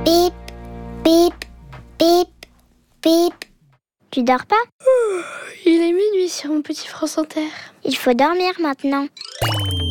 Bip, bip, bip, bip. Tu dors pas ? Il est minuit sur mon petit France Inter. Il faut dormir maintenant.